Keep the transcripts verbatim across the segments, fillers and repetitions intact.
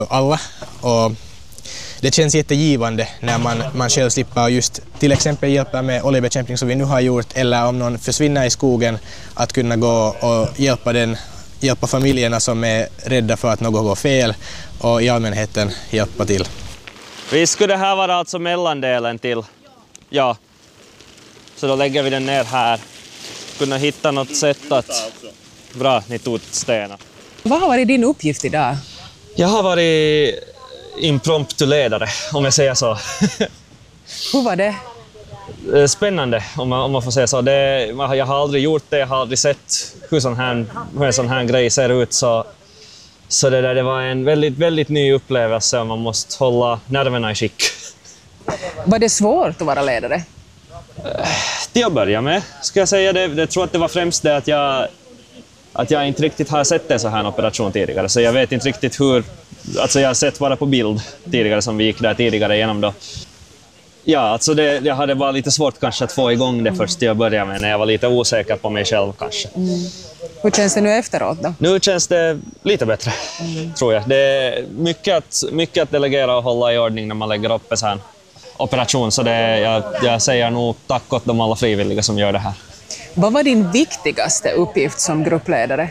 alla och det känns jättegivande när man, man själv slipper just till exempel hjälpa med oljebekämpning som vi nu har gjort, eller om någon försvinner i skogen att kunna gå och hjälpa, den, hjälpa familjerna som är rädda för att något går fel och i allmänheten hjälpa till. Visst skulle det här vara alltså mellandelen till, ja, så då lägger vi den ner här. Kunna hitta något sätt att, bra, ni tog stenar. Vad har varit din uppgift idag? Jag har varit impromptu-ledare, om jag säger så. Hur var det? Spännande, om man, om man får säga så. Det, jag har aldrig gjort det, jag har aldrig sett hur, sån här, hur en sån här grej ser ut. Så, så det, där, det var en väldigt, väldigt ny upplevelse och man måste hålla nerverna i skick. Var det svårt att vara ledare? Till att börja med, ska jag säga det. Jag tror att det var främst det att jag, att jag inte riktigt har sett en så här operation tidigare. Så jag vet inte riktigt hur... Alltså jag har sett bara på bild tidigare som vi gick där tidigare igenom då. Ja, alltså det, jag hade bara lite svårt kanske att få igång det först till att börja med när jag var lite osäker på mig själv kanske. Mm. Hur känns det nu efteråt då? Nu känns det lite bättre, mm. tror jag. Det är mycket att, mycket att delegera och hålla i ordning när man lägger upp en sån här operation. Så det, jag, jag säger nog tack åt de alla frivilliga som gör det här. Vad var din viktigaste uppgift som gruppledare?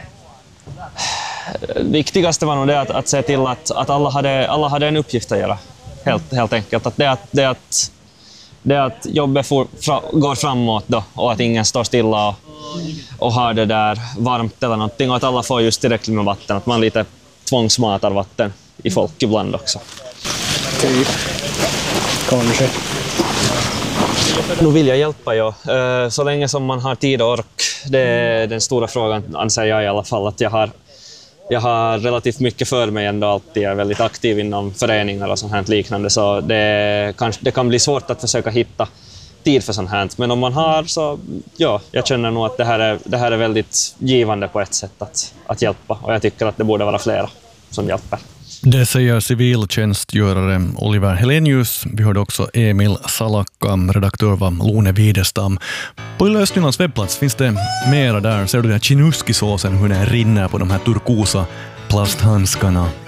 Viktigaste var nog det att, att se till att, att alla, hade, alla hade en uppgift att göra. Helt, helt enkelt. Att det, att, det, att, det att jobbet for, fra, går framåt då, och att ingen står stilla och, och har det där varmt eller någonting. Och att alla får just tillräckligt med vatten. Att man lite tvångsmatar vatten i folk ibland också. Typ. Kanske. Nu vill jag hjälpa, ja. Så länge som man har tid och ork. Det är den stora frågan, anser jag i alla fall. Att jag har, jag har relativt mycket för mig ändå alltid. Jag är väldigt aktiv inom föreningar och sånt här liknande. Så det kan, det kan bli svårt att försöka hitta tid för sånt här. Men om man har så, ja, jag känner nog att det här är, det här är väldigt givande på ett sätt att, att hjälpa. Och jag tycker att det borde vara flera som hjälper. Det säger civiltjänstgörare Oliver Helenius. Vi hörde också Emil Salakka, redaktör var Lone Widestam. På Yle Östnylands webbplats finns det mera där. Ser du den här chinuskisåsen, hur den rinner på de här turkosa plasthandskarna.